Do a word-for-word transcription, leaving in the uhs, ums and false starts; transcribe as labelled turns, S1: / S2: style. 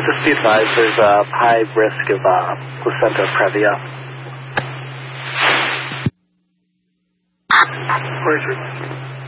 S1: just be advised there's a high risk of uh, placenta previa.
S2: Roger.